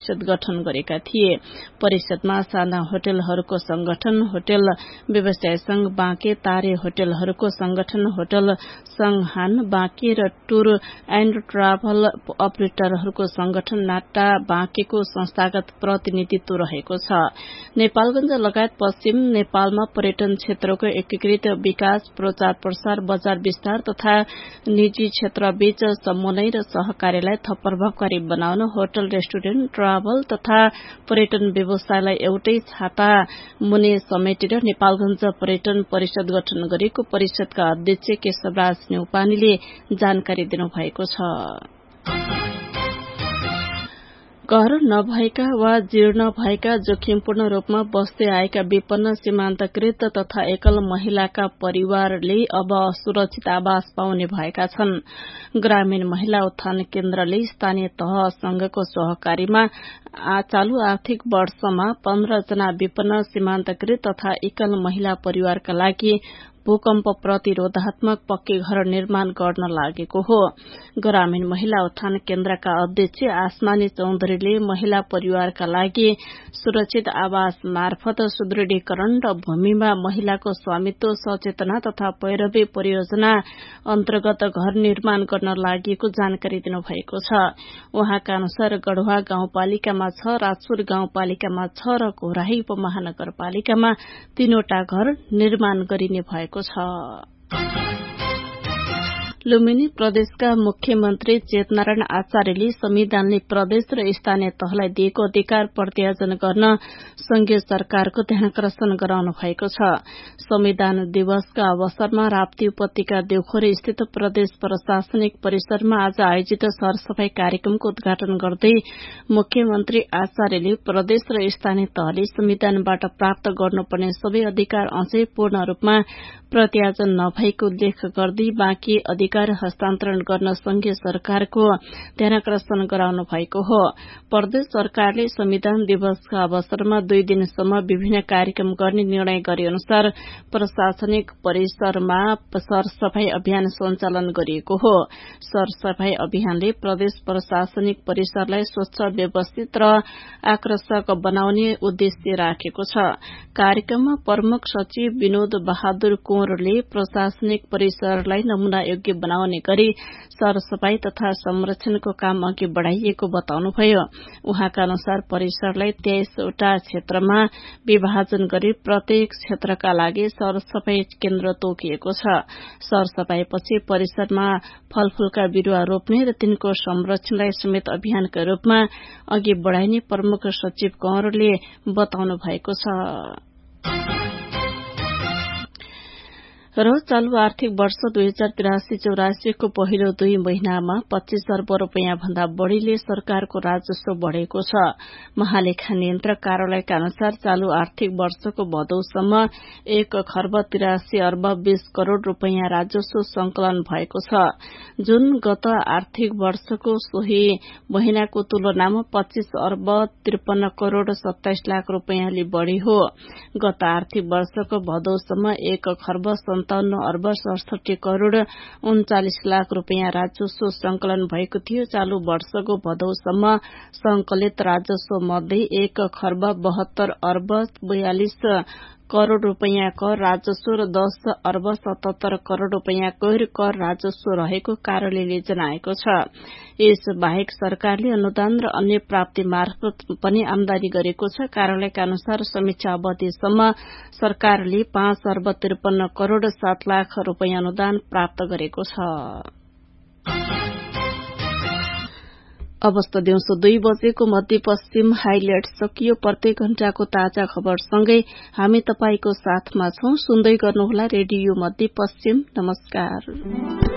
परिषद गठन गरेका थिए। परिषदमा साना होटलहरूको संगठन, होटल व्यवसाय संघ बाँके, तारे होटलहरूको संगठन, होटल संघ हान बाँके र टूर एण्ड ट्राभल अपरेटरहरूको संगठन नाट्टा बाँकेको संस्थागत प्रतिनिधित्व रहेको छ। नेपालगंज लगायत पश्चिम नेपालमा पर्यटन क्षेत्रको एकीकृत विकास, प्रचार प्रसार, बजार विस्तार तथा निजी क्षेत्रबीच समन्वय र सहकार्यलाई थप प्रभावकारी बनाउन होटल, रेस्टुरेन्ट, ट्राभल तथा पर्यटन व्यवसायलाई एउटै छाता मुनि समेटेर नेपालगंज पर्यटन परिषद गठन गरेको परिषदका अध्यक्ष केशवराज न्यौपानेले जानकारी दिनुभएको छ। घर नभएका वा जीर्ण भएका जोखिमपूर्ण रूपमा बस्दै आएका विपन्न सीमान्तकृत तथा एकल महिलाका परिवारले अब सुरक्षित आवास पाउने भएका छन्। ग्रामीण महिला उत्थान केन्द्रले स्थानीय तहसँगको सहकारीमा चालू आर्थिक वर्षमा 15 जना विपन्न सीमान्तकृत तथा एकल महिला परिवारका लागि भूकम्प प्रतिरोधात्मक पक्कै घर निर्माण गर्न लागेको हो। ग्रामीण महिला उत्थान केन्द्रका अध्यक्ष आसमानी चौधरीले महिला परिवारका लागि सुरक्षित आवास मार्फत सुदृढीकरण र भूमिमा महिलाको स्वामित्व सचेतना तथा पैरवी परियोजना अन्तर्गत घर निर्माण गर्न लागेको जानकारी दिनुभएको छ। उहाँका अनुसार गढ़वा गाउँपालिकामा 6, राजपुर गाउँपालिकामा 6 र घोराही उपमहानगरपालिकामा 3वटा घर निर्माण गरिने भएको छ। लुम्बिनी प्रदेशका मुख्यमन्त्री चेतनारायण आचार्यले संविधानले प्रदेश र स्थानीय तहलाई दिएको अधिकार प्रत्यार्जन गर्न संघीय सरकारको ध्यानाकर्षण गराउनु भएको छ। संविधान दिवसका अवसरमा राप्ती उपत्यका देउखोरी स्थित प्रदेश प्रशासनिक परिसरमा आज आयोजित सरसफाई कार्यक्रमको उद्घाटन गर्दै मुख्यमन्त्री आचार्यले प्रदेश र स्थानीय तहले संविधानबाट प्राप्त गर्नुपर्ने सबै अधिकार अझै पूर्ण रूपमा प्रत्यार्जन नभएको उल्लेख गर्दै बाँकी अधिकार हस्तान्तरण गर्न संघीय सरकारको ध्यानाकर्षण गराउनु भएको हो। प्रदेश सरकारले संविधान दिवसका अवसरमा 2 दिनसम्म विभिन्न कार्यक्रम गर्ने निर्णय गरे अनुसार प्रशासनिक परिसरमा सरसफाई अभियान सञ्चालन गरिएको हो। सरसफाई अभियानले प्रदेश प्रशासनिक परिसरलाई स्वच्छ, व्यवस्थित र आकर्षक बनाउने उद्देश्य राखेको छ। कार्यक्रममा प्रमुख सचिव विनोद बहादुर कोरले प्रशासनिक परिसरलाई नमूना योग्य बनाउने गरी सरसफाई तथा संरक्षणको काम अघि बढ़ाइएको बताउनुभयो। उहाँका अनुसार परिसरलाई 23वटा क्षेत्रमा विभाजन गरी प्रत्येक क्षेत्रका लागि सरसफाई केन्द्र तोकिएको छ। सरसफाईपछि परिसरमा फलफूलका बिरूवा रोप्ने र तिनको संरक्षणलाई समेत अभियानका रूपमा अघि बढ़ाइने प्रमुख सचिव कंवरले बताउनु भएको छ। र चालू आर्थिक वर्ष 2083-84 को पहिलो 2 महिनामा 25 अर्ब रूपियाँ भन्दा बढ़ीले सरकारको राजस्व बढ़ेको छ। महालेखा नियन्त्रक कार्यालयका अनुसार चालू आर्थिक वर्षको भदौसम्म 1,83 अर्ब 20 करोड़ रूपियाँ राजस्व संकलन भएको छ, जुन गत आर्थिक वर्षको सोही महिनाको तुलनामा 25 अर्ब 53 करोड़ 27 लाख रूपियाँले बढ़ी हो। गत आर्थिक वर्षको भदौसम्म 1,57 अर्ब 67 करोड़ 39 लाख रूपियाँ राजस्व संकलन भएको थियो। चालू वर्षको भदौसम्म संकलित राजस्व मध्ये 1,72 अर्ब 42 करोड़ रूपियाँ कर राजस्व र 10 अर्ब 77 करोड़ रूपियाँ गैर कर राजस्व रहेको कार्यालयले जनाएको छ। यस बाहेक सरकारले अनुदान र अन्य प्राप्ति मार्फत पनि आमदानी गरेको छ। कार्यालयका अनुसार समीक्षा अवधिसम्म सरकारले 5 अर्ब 53 करोड़ 7 लाख रूपियाँ अनुदान प्राप्त गरेको छ। अवस्था दिउँसो 2 बजेको मध्यपश्चिम हाइलाइट सकियो। प्रत्येक घण्टाको ताजा खबरसँगै हामी तपाईको साथमा छौं। सुन्दै गर्नुहोला रेडियो मध्यपश्चिम। नमस्कार।